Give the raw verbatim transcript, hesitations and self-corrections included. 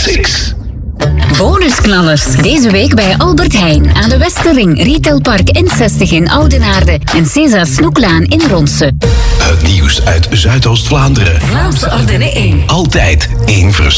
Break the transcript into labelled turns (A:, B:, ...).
A: Classics.
B: Bonusknallers. Deze week bij Albert Heijn aan de Westerring, Retailpark N zestig in Oudenaarde en César Snoeklaan in Ronse.
A: Het nieuws uit Zuidoost-Vlaanderen.
B: Vlaamse Ardennen één.
A: Altijd één vers.